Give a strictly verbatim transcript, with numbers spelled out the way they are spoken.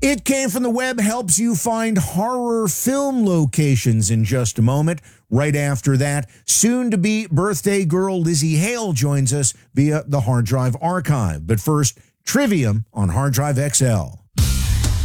It Came From the Web helps you find horror film locations in just a moment. Right after that, soon-to-be birthday girl Lizzie Hale joins us via the Hard Drive Archive. But first, Trivium on Hard Drive X L.